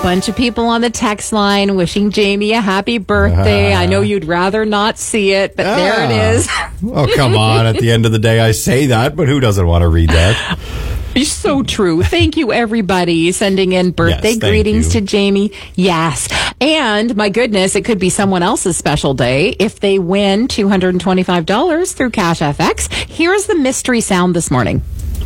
bunch of people on the text line wishing Jamie a happy birthday. I know you'd rather not see it, but there it is. Oh, come on. At the end of the day, I say that, but who doesn't want to read that? So true. Thank you, everybody, sending in birthday greetings to Jamie. Yes. And my goodness, it could be someone else's special day if they win $225 through Cash FX. Here's the mystery sound this morning.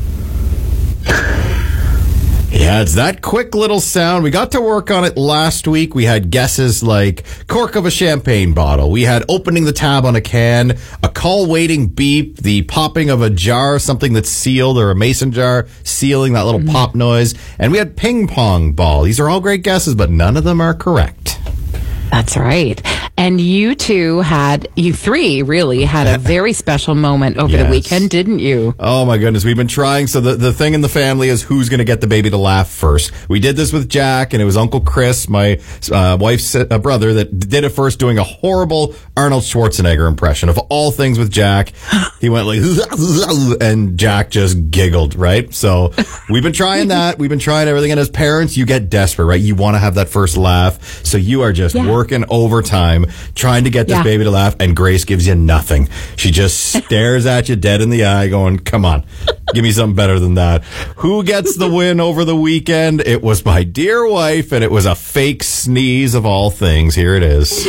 Yeah, it's that quick little sound. We got to work on it last week. We had guesses like cork of a champagne bottle. We had opening the tab on a can, a call waiting beep, the popping of a jar, something that's sealed, or a mason jar sealing, that little pop noise. And we had ping pong ball. These are all great guesses, but none of them are correct. That's right. And you three really had a very special moment over the weekend, didn't you? Oh my goodness. We've been trying. So the thing in the family is who's going to get the baby to laugh first. We did this with Jack, and it was Uncle Chris, my wife's brother, that did it first, doing a horrible Arnold Schwarzenegger impression. Of all things with Jack, he went like, and Jack just giggled, right? So we've been trying that. We've been trying everything. And as parents, you get desperate, right? You want to have that first laugh. So you are just working overtime trying to get this baby to laugh, and Grace gives you nothing. She just stares at you dead in the eye going, come on, give me something better than that. Who gets the win over the weekend? It was my dear wife, and it was a fake sneeze of all things. Here it is.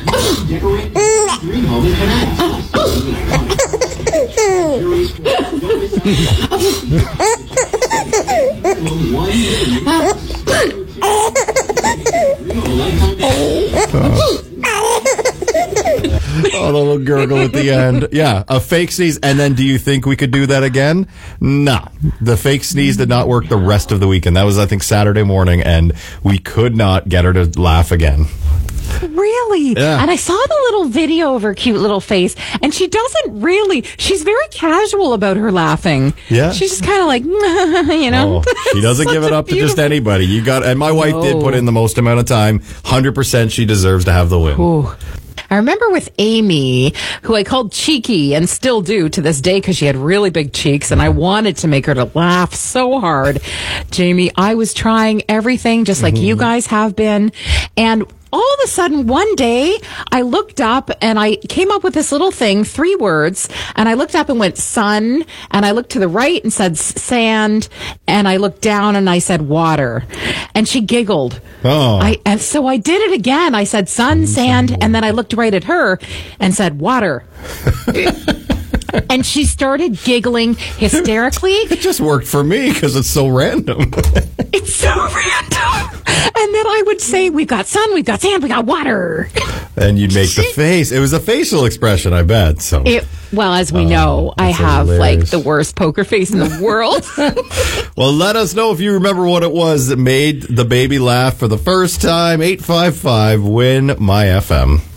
Oh, the little gurgle at the end. Yeah, a fake sneeze. And then do you think we could do that again? No. The fake sneeze did not work the rest of the weekend. That was, I think, Saturday morning, and we could not get her to laugh again. Really? Yeah. And I saw the little video of her cute little face, and she's very casual about her laughing. Yeah. She's just kind of like, you know. Oh, she doesn't give it up to just anybody. And my wife did put in the most amount of time. 100% she deserves to have the win. Ooh. I remember with Amy, who I called cheeky and still do to this day because she had really big cheeks, and I wanted to make her to laugh so hard. Jamie, I was trying everything just like you guys have been. And all of a sudden, one day, I looked up and I came up with this little thing, 3 words, and I looked up and went sun, and I looked to the right and said sand, and I looked down and I said water. And she giggled. Oh. And so I did it again. I said sun, sand, and then I looked right at her and said water. And she started giggling hysterically. It just worked for me because it's so random. It's so random. And then I would say, we've got sun, we've got sand, we got water. And you'd make the face. It was a facial expression, I bet. So, well, as we know, I have hilarious. like the worst poker face in the world. Well, let us know if you remember what it was that made the baby laugh for the first time. 855 WIN My FM.